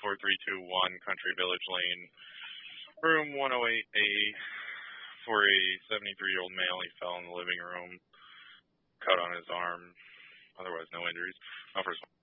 4321 Country Village Lane, room 108A, for a 73-year-old male. He fell in the living room, cut on his arm, otherwise no injuries. Offers